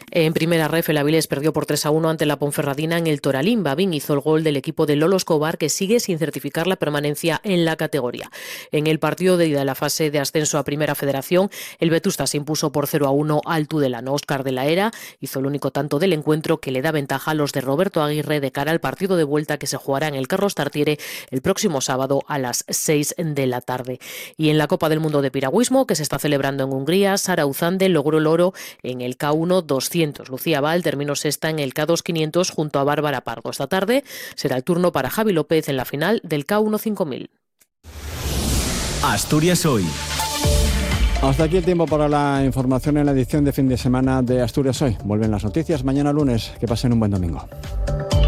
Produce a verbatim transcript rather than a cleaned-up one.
En primera ref, el Avilés perdió por tres a uno ante la Ponferradina en el Toralín. Babín hizo el gol del equipo de Lolo Escobar, que sigue sin certificar la permanencia en la categoría. En el partido de ida de la fase de ascenso a Primera Federación, el Vetusta se impuso por cero a uno al Tudelano. Óscar de la Era hizo el único tanto del encuentro, que le da ventaja a los de Roberto Aguirre de cara al partido de vuelta que se jugará en el Carlos Tartiere el próximo sábado a las seis de la tarde. Y en la Copa del Mundo de Piragüismo, que se está celebrando en Hungría, Sara Uzande logró el oro en el K uno doscientos. Lucía Val terminó sexta en el K dos quinientos junto a Bárbara Pardo. Esta tarde será el turno para Javi López en la final del K uno cinco mil. Asturias Hoy. Hasta aquí el tiempo para la información en la edición de fin de semana de Asturias Hoy. Vuelven las noticias mañana lunes. Que pasen un buen domingo.